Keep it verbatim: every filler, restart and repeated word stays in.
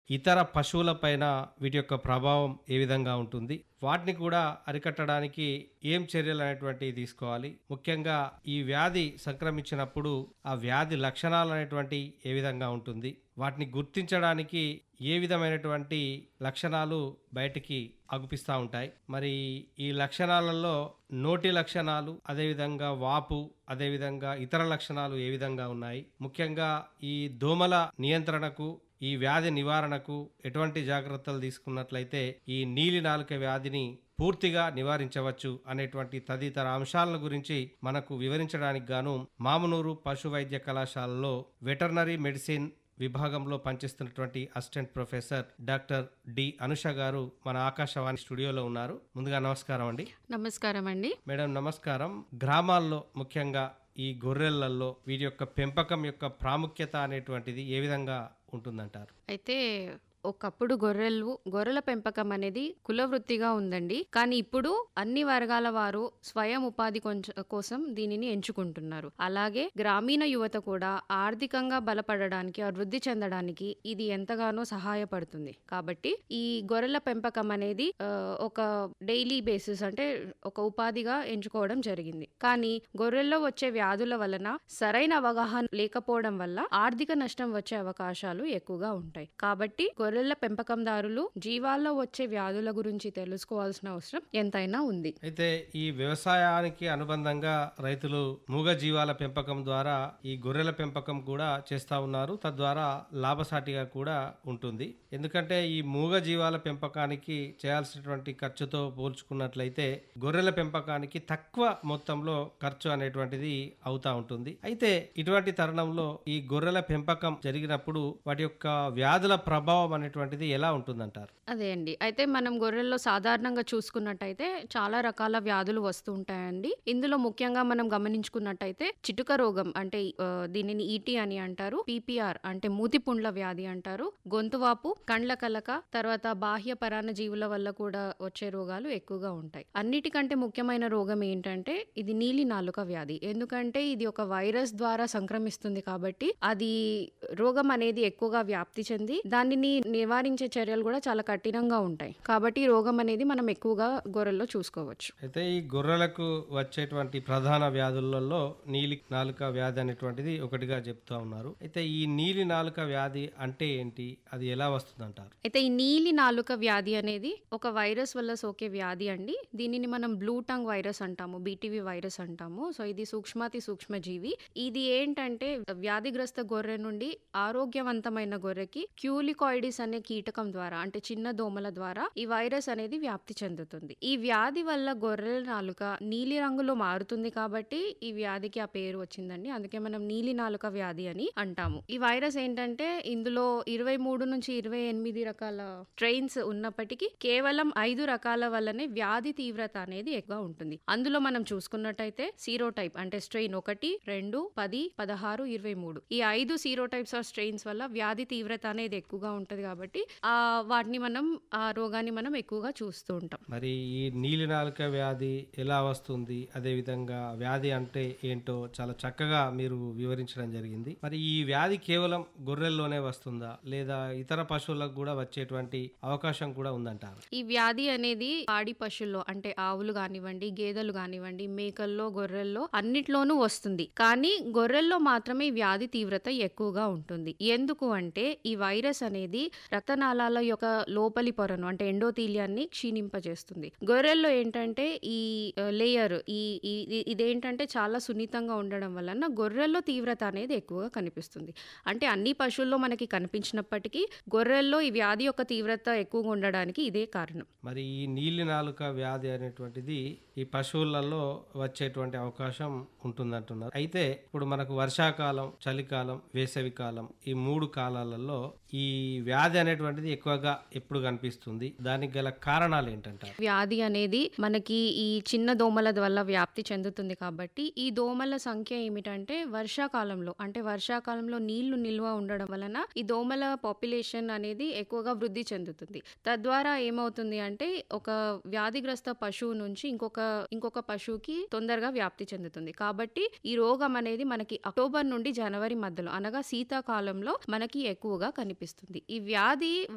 ఇతర పశువులపైన వీటి యొక్క ప్రభావం ఏ విధంగా ఉంటుంది, వాటిని కూడా అరికట్టడానికి ఏం చర్యలు అనేటువంటివి తీసుకోవాలి, ముఖ్యంగా ఈ వ్యాధి సంక్రమించినప్పుడు ఆ వ్యాధి లక్షణాలు అనేటువంటి ఏ విధంగా ఉంటుంది, వాటిని గుర్తించడానికి ఏ విధమైనటువంటి లక్షణాలు బయటికి అగుపిస్తూ ఉంటాయి. మరి ఈ లక్షణాలలో నోటి లక్షణాలు, అదేవిధంగా వాపు, అదేవిధంగా ఇతర లక్షణాలు ఏ విధంగా ఉన్నాయి, ముఖ్యంగా ఈ దోమల నియంత్రణకు, ఈ వ్యాధి నివారణకు ఎటువంటి జాగ్రత్తలు తీసుకున్నట్లయితే ఈ నీలి నాలుక వ్యాధిని పూర్తిగా నివారించవచ్చు అనేటువంటి తదితర అంశాల గురించి మనకు వివరించడానికి గాను మామునూరు పశు వైద్య కళాశాలలో వెటర్నరీ మెడిసిన్ విభాగంలో పనిచేస్తున్నటువంటి assistant professor doctor D Anusha గారు మన ఆకాశవాణి స్టూడియోలో ఉన్నారు. ముందుగా నమస్కారం అండి. నమస్కారం అండి. మేడం నమస్కారం. గ్రామాల్లో ముఖ్యంగా ఈ గొర్రెలలో వీటి యొక్క పెంపకం యొక్క ప్రాముఖ్యత అనేటువంటిది ఏ విధంగా ఉంటుందంటారు? అయితే ఒకప్పుడు గొర్రెలు గొర్రెల పెంపకం అనేది కులవృత్తిగా ఉందండి. కానీ ఇప్పుడు అన్ని వర్గాల వారు స్వయం ఉపాధి కోసం దీనిని ఎంచుకుంటున్నారు. అలాగే గ్రామీణ యువత కూడా ఆర్థికంగా బలపడడానికి, అభివృద్ధి చెందడానికి ఇది ఎంతగానో సహాయపడుతుంది. కాబట్టి ఈ గొర్రెల పెంపకం అనేది ఒక డైలీ బేసిస్ అంటే ఒక ఉపాధిగా ఎంచుకోవడం జరిగింది. కానీ గొర్రెల్లో వచ్చే వ్యాధుల వలన సరైన అవగాహన లేకపోవడం వల్ల ఆర్థిక నష్టం వచ్చే అవకాశాలు ఎక్కువగా ఉంటాయి. కాబట్టి గొర్రెల పెంపకందారులు జీవాల్లో వచ్చే వ్యాధుల గురించి తెలుసుకోవాల్సిన అవసరం ఎంతైనా ఉంది. అయితే ఈ వ్యవసాయానికి అనుబంధంగా రైతులు మూగ జీవాల పెంపకం ద్వారా ఈ గొర్రెల పెంపకం కూడా చేస్తా ఉన్నారు. తద్వారా లాభసాటిగా కూడా ఉంటుంది. ఎందుకంటే ఈ మూగ జీవాల పెంపకానికి చేయాల్సినటువంటి ఖర్చుతో పోల్చుకున్నట్లయితే గొర్రెల పెంపకానికి తక్కువ మొత్తంలో ఖర్చు అనేటువంటిది అవుతా ఉంటుంది. అయితే ఇటువంటి తరుణంలో ఈ గొర్రెల పెంపకం జరిగినప్పుడు వాటి యొక్క వ్యాధుల ప్రభావం అనేటువంటిది ఎలా ఉంటుందంటారు? అదే అండి. అయితే మనం గొర్రెల్లో సాధారణంగా చూసుకున్నట్టయితే చాలా రకాల వ్యాధులు వస్తూ ఉంటాయండి. ఇందులో ముఖ్యంగా మనం గమనించుకున్నట్టయితే చిటుక రోగం అంటే దీనిని ఈటీ అని అంటారు, పీపీఆర్ అంటే మూతిపుండ్ల వ్యాధి అంటారు, గొంతువాపు, కండ్ల కలక, తర్వాత బాహ్య పరాణ జీవుల వల్ల కూడా వచ్చే రోగాలు ఎక్కువగా ఉంటాయి. అన్నిటికంటే ముఖ్యమైన రోగం ఏంటంటే ఇది నీలి నాలుక వ్యాధి. ఎందుకంటే ఇది ఒక వైరస్ ద్వారా సంక్రమిస్తుంది కాబట్టి అది రోగం అనేది ఎక్కువగా వ్యాప్తి చెంది దానిని నివారించే చర్యలు కూడా చాలా కఠినంగా ఉంటాయి. కాబట్టి ఈ రోగం అనేది మనం ఎక్కువగా గొర్రెల్లో చూసుకోవచ్చు. అయితే ఈ గొర్రెలకు వచ్చేటువంటి ప్రధాన వ్యాధులలో నీలి నాలుక వ్యాధి అనేటువంటిది ఒకటిగా చెప్తా ఉన్నారు. అయితే ఈ నీలి నాలుక వ్యాధి అంటే ఏంటి, అది ఎలా వస్తుందంటారు? అయితే ఈ నీలి నాలుక వ్యాధి అనేది ఒక వైరస్ వల్ల సోకే వ్యాధి అండి. దీనిని మనం బ్లూ టంగ్ వైరస్ అంటాము, బీటీవీ వైరస్ అంటాము. సో ఇది సూక్ష్మాతి సూక్ష్మజీవి. ఇది ఏంటంటే వ్యాధిగ్రస్త గొర్రె నుండి ఆరోగ్యవంతమైన గొర్రెకి క్యూలికాయిడిస్ అనే కీటకం ద్వారా అంటే చిన్న దోమల ద్వారా ఈ వైరస్ అనేది వ్యాప్తి చెందుతుంది. ఈ వ్యాధి వల్ల గొర్రెల నాలుక నీలి రంగులో మారుతుంది కాబట్టి ఈ వ్యాధికి ఆ పేరు వచ్చిందండి. అందుకే మనం నీలి నాలుక వ్యాధి అని అంటాము. ఈ వైరస్ ఏంటంటే ఇందులో ఇరవై మూడు నుంచి ఇరవై ఎనిమిది రకాల స్ట్రెయిన్స్ ఉన్నప్పటికీ కేవలం ఐదు రకాల వల్లనే వ్యాధి తీవ్రత అనేది ఎక్కువ ఉంటుంది. అందులో మనం చూసుకున్నట్టయితే సీరోటైప్ అంటే స్ట్రెయిన్ ఒకటి, రెండు, పది, పదహారు, ఇరవై మూడు ఈ ఐదు సీరోటైప్స్ ఆఫ్ స్ట్రెయిన్స్ వల్ల వ్యాధి తీవ్రత అనేది ఎక్కువగా ఉంటది కాబట్టి ఆ వాటిని మనం ఆ రోగాన్ని మనం ఎక్కువగా చూస్తూ ఉంటాం. మరి ఈ నీలి నాలుక వ్యాధి ఎలా వస్తుంది, అదే విధంగా వ్యాధి అంటే ఏంటో చాలా చక్కగా మీరు వివరించడం జరిగింది. మరి ఈ వ్యాధి కేవలం గొర్రెల్లోనే వస్తుందా లేదా ఇతర పశువులకు కూడా వచ్చేటువంటి అవకాశం కూడా ఉందంటారు? ఈ వ్యాధి అనేది పాడి పశువుల్లో అంటే ఆవులు కానివ్వండి, గేదెలు కానివ్వండి, మేకల్లో, గొర్రెల్లో అన్నిట్లోనూ వస్తుంది. కానీ గొర్రెల్లో మాత్రమే ఈ వ్యాధి తీవ్రత ఎక్కువగా ఉంటుంది. ఎందుకు అంటే ఈ వైరస్ అనేది రక్తనాళాల యొక్క లోపలి పొరను అంటే ఎండోథీలియాన్ని క్షీణింపజేస్తుంది. గొర్రెల్లో ఏంటంటే ఈ లేయర్ ఈ ఇదేంటంటే చాలా సున్నితంగా ఉండడం వలన గొర్రెల్లో తీవ్రత అనేది ఎక్కువగా కనిపిస్తుంది. అంటే అన్ని పశువుల్లో మనకి కనిపించినప్పటికీ గొర్రెల్లో ఈ వ్యాధి యొక్క తీవ్రత ఎక్కువగా ఉండడానికి ఇదే కారణం. మరి ఈ నీలి నాలుక వ్యాధి అనేటువంటిది ఈ పశువులలో వచ్చేటువంటి అవకాశం ఉంటుందంటున్నారు. అయితే ఇప్పుడు మనకు వర్షాకాలం, చలికాలం, వేసవి కాలం ఈ మూడు కాలాలలో ఈ వ్యాధి అనేటువంటిది ఎక్కువగా ఎప్పుడు కనిపిస్తుంది, దానికి గల కారణాలు ఏంటంటారు? వ్యాధి అనేది మనకి ఈ చిన్న దోమల వల్ల వ్యాప్తి చెందుతుంది కాబట్టి ఈ దోమల సంఖ్య ఏమిటంటే వర్షాకాలంలో అంటే వర్షాకాలంలో నీళ్లు నిల్వ ఉండడం వలన ఈ దోమల పాపులేషన్ అనేది ఎక్కువగా వృద్ధి చెందుతుంది. తద్వారా ఏమవుతుంది అంటే ఒక వ్యాధిగ్రస్త పశువు నుంచి ఇంకొక ఇంకొక పశువుకి తొందరగా వ్యాప్తి చెందుతుంది. కాబట్టి ఈ రోగం అనేది మనకి అక్టోబర్ నుండి జనవరి మధ్యలో అనగా శీతాకాలంలో మనకి ఎక్కువగా కనిపిస్తుంది. ఈ వ్యాధి